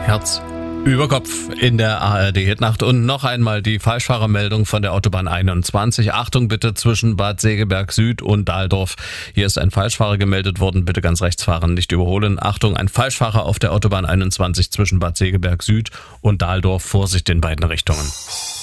Herz über Kopf in der ARD-Hitnacht. Und noch einmal die Falschfahrermeldung von der Autobahn 21. Achtung bitte zwischen Bad Segeberg Süd und Dahldorf. Hier ist ein Falschfahrer gemeldet worden. Bitte ganz rechts fahren, nicht überholen. Achtung, ein Falschfahrer auf der Autobahn 21 zwischen Bad Segeberg Süd und Dahldorf. Vorsicht in beiden Richtungen.